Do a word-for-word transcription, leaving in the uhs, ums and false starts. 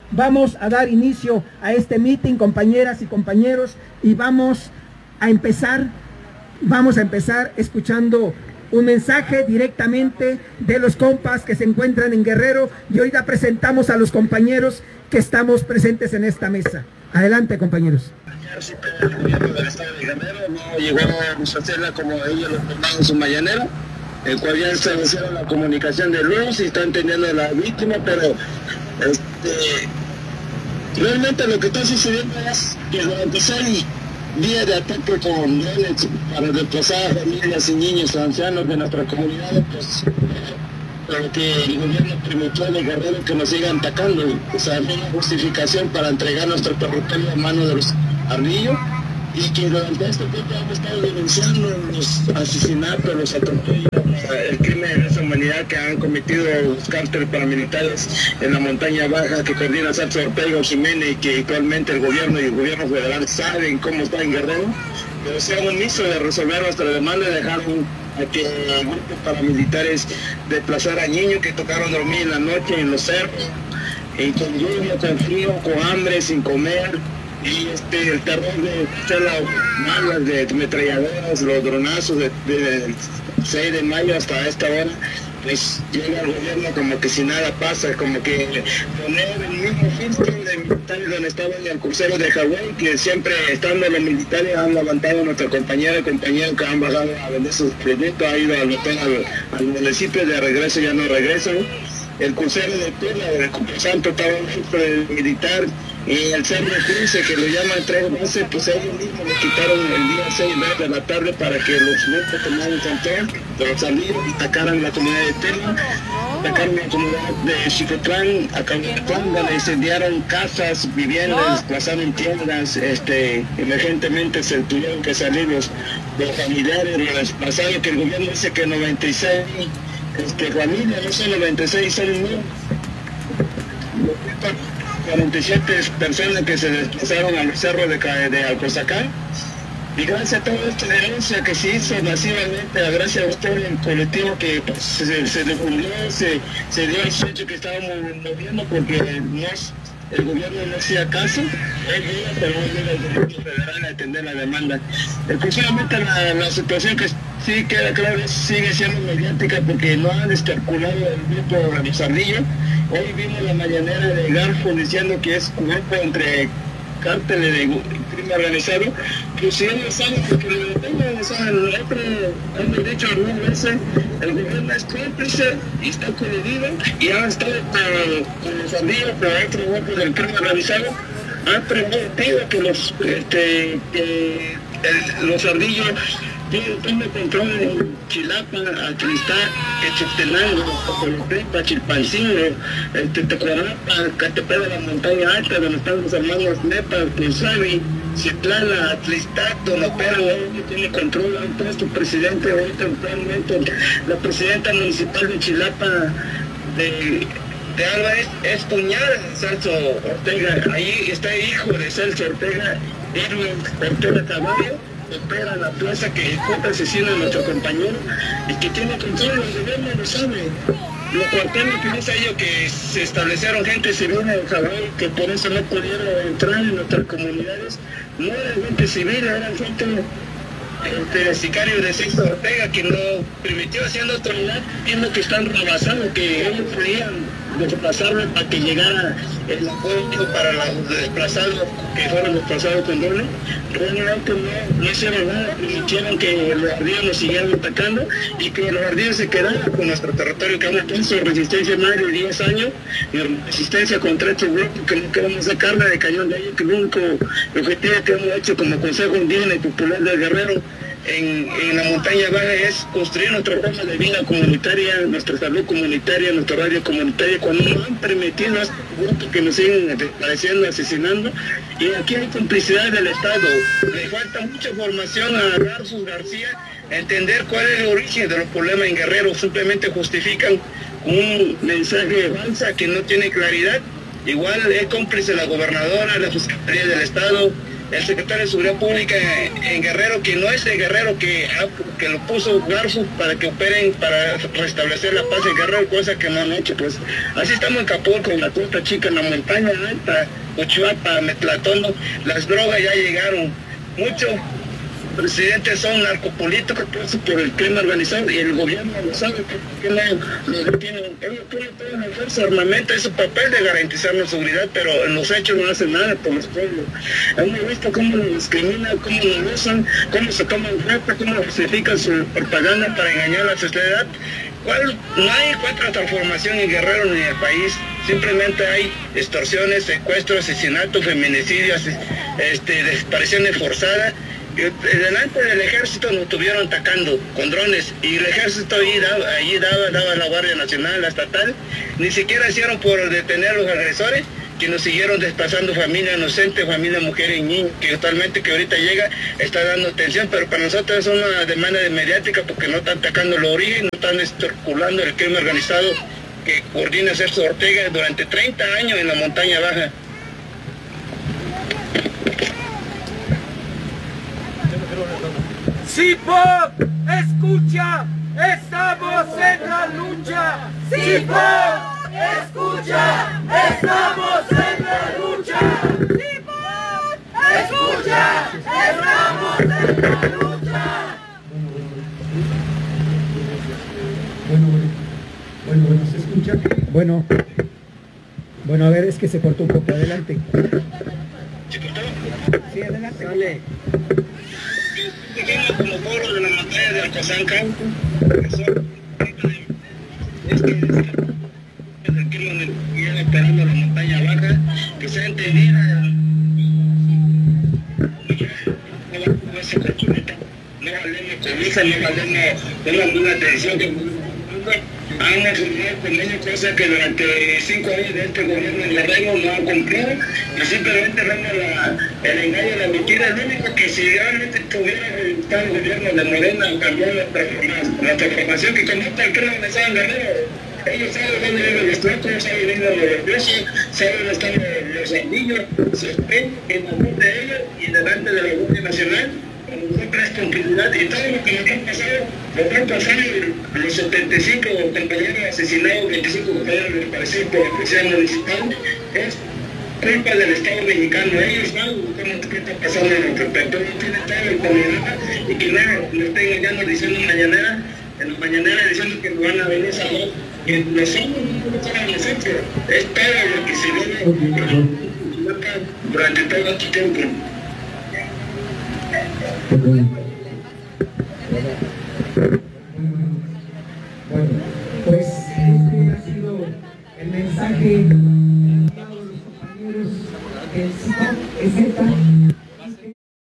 vamos a dar inicio a este meeting, compañeras y compañeros, y vamos a empezar, vamos a empezar escuchando un mensaje directamente de los compas que se encuentran en Guerrero, y ahorita presentamos a los compañeros que estamos presentes en esta mesa. Adelante, compañeros. El gobierno del estado de Guerrero no llegó a hacerla como ellos lo tomaron en su mañanera, el cual ya establecieron la comunicación de luz y están teniendo a la víctima, pero este, realmente lo que está sucediendo es que durante seis días de ataque con drones para desplazar a familias y niños ancianos de nuestra comunidad, pues pero que el gobierno permitió de Guerrero que nos sigan atacando. O sea, no hay una justificación para entregar nuestro territorio en manos de los ardillos, y que durante este tiempo hemos estado denunciando los asesinatos, los atropellos, el crimen de lesa humanidad que han cometido los cárteles paramilitares en la montaña baja que coordina Celso Ortega Jiménez, y que actualmente el gobierno y el gobierno federal saben cómo está en Guerrero, pero se han omiso de resolver nuestra demanda y dejaron a que grupos paramilitares desplazar a niños que tocaron dormir en la noche en los cerros, y con lluvia, con frío, con hambre, sin comer. Y este, el terror de escuchar las malas de metralladoras, los dronazos de, de, del seis de mayo hasta esta hora, pues llega el gobierno como que si nada pasa, como que poner el mismo filtro de militares donde estaban el crucero de Hawái, que siempre estando los militares han levantado a nuestra compañera y compañeros que han bajado a vender sus proyectos, ha ido al hotel, al, al municipio, de regreso ya no regresan. El crucero de Tula, de Santo, estaba un filtro militar, y el cerro de Cruce, que lo llaman tres veces, pues ellos mismos lo quitaron el día seis de la tarde para que los grupos tomaran control de los salidos y atacaran la comunidad de Tela, atacaron la comunidad de Chicotlán, Acahuatlán, donde incendiaron casas, viviendas, desplazaron tiendas, este, emergentemente se tuvieron que salir los, los familiares, los desplazados, que el gobierno dice que noventa y seis este, familias, no son noventa y seis, son mil. cuarenta y siete personas que se desplazaron a los cerros de, de Alcozacán, y gracias a toda esta denuncia que se hizo masivamente, gracias a usted, el colectivo que pues, se, se difundió, se, se dio el hecho que estábamos moviendo, porque no, el gobierno no hacía caso, él llega, pero no llega el gobierno federal a atender la demanda. Exclusivamente la, la situación que sí queda claro es, sigue siendo mediática, porque no han especulado el grupo de los ardillos. Hoy vimos la mañanera de Garfo diciendo que es un grupo entre cárteles de crimen organizado, que si ellos saben que lo detengan, o sea, el otro, hemos dicho algunas veces, el gobierno es cómplice y está coludido, y han estado con, con los ardillos, pero otro grupo del crimen organizado ha permitido que los, este, que el, los ardillos tiene control en Chilapa, Atlistá, Quechaptenango, Colotepa, Chilpancingo, este, Tecuarapa, Catepec de la Montaña Alta, donde están los hermanos Nepa, Tuzabi, Citlala, Atlistá, Tonopera, que tiene control, han puesto presidente ahorita actualmente, la presidenta municipal de Chilapa, de de Álvarez, es cuñada de Celso Ortega, ahí está el hijo de Celso Ortega, Irwin Ortega Caballo, opera la plaza que ejecuta asesino a nuestro compañero y que tiene control, el gobierno lo sabe. Los cuarteles que dice ellos que se establecieron gente civil en Hawái, que por eso no pudieron entrar en nuestras comunidades, no eran gente civil, eran gente este, sicarios de Celso Ortega, que no permitió haciendo autoridad, viendo que están rebasados, que ellos podían desplazarlo para que llegara el apoyo para los desplazados que fueron desplazados con doble. Realmente no, no hicieron nada, permitieron que los ardillos nos siguieran atacando y que los ardillos se quedaran con nuestro territorio, que hemos puesto resistencia más de diez años, y resistencia contra estos grupos que no queremos sacarla de cañón de ellos, que el único objetivo que hemos hecho como Consejo Indígena y Popular del Guerrero En, en la montaña baja es construir nuestra forma de vida comunitaria, nuestra salud comunitaria, nuestra radio comunitaria, cuando no han permitido a estos grupos que nos siguen desapareciendo, asesinando, y aquí hay complicidad del Estado. Le falta mucha formación a Garzus García, entender cuál es el origen de los problemas en Guerrero, simplemente justifican un mensaje falso que no tiene claridad. Igual es cómplice la gobernadora, la Fiscalía del Estado, el secretario de Seguridad Pública en Guerrero, que no es de Guerrero, que, que lo puso Garzo para que operen, para restablecer la paz en Guerrero, cosa que no han hecho. Pues así estamos en Capulco, en la Costa Chica, en la montaña alta, Uchuapa, Metlatono, las drogas ya llegaron. Muchos presidentes son narcopolíticos por el crimen organizado y el gobierno lo sabe, porque no lo detienen. Ellos pueden hacerse armamento, es su papel de garantizar la seguridad, pero en los hechos no hacen nada por los pueblos. Hemos visto cómo los discriminan, cómo los usan, cómo se toman rata, cómo justifican su propaganda para engañar a la sociedad. ¿Cuál? No hay cuatro transformación en Guerrero ni en el país, simplemente hay extorsiones, secuestros, asesinatos, feminicidios, este, desapariciones forzadas. Delante del ejército nos estuvieron atacando con drones y el ejército ahí daba, allí daba, daba la Guardia Nacional, la estatal, ni siquiera hicieron por detener a los agresores, que nos siguieron desplazando familia inocente, familia, mujeres y niños, que actualmente que ahorita llega está dando atención, pero para nosotros es una demanda de mediática porque no están atacando el origen, no están circulando el crimen organizado que coordina Sergio Ortega durante treinta años en la montaña baja. ¡Cipop! ¡Escucha! ¡Estamos en la lucha! ¡Cipop! ¡Escucha! ¡Estamos en la lucha! ¡Cipop! ¡Escucha! ¡Estamos en la lucha! Bueno, bueno, bueno, ¿se escucha? Bueno, bueno, a ver, es que se cortó un poco, adelante. ¿Se cortó? Sí, adelante. Dale. Seguimos como pueblo de la montaña de Alcozanca, que son es que es el crimen que viene esperando la montaña baja, que sea entendida no se corchoneta, no valemos cobija, no valemos, tengan una atención que han asumido convenio, cosa que durante cinco años de este gobierno en Guerrero no han cumplido, y simplemente reina la, el engaño y la mentira. Es lo único que si realmente tuviera el gobierno de Morena cambiar la transformación, la transformación que conecta el crimen organizado en Guerrero. Ellos saben dónde viven los trucos, saben dónde viven los precios, saben dónde están los anillos, se ven en la mente de ellos y delante de la Guardia Nacional. No presta continuidad y todo lo que nos ha pasado, lo que han pasado los setenta y cinco compañeros asesinados, veinticinco compañeros desaparecidos por la policía municipal, es culpa del Estado mexicano. Ellos saben qué está pasando en nuestro pecho, no tiene toda la comunidad y que no nos está engañando diciendo mañanera, en la mañanera diciendo que nos van a venir a salvar, que los hombres no lo saben nosotros, es todo lo que se viene durante todo este tiempo. Bueno, pues este ha sido el mensaje de todos los compañeros del C I P O P, etcétera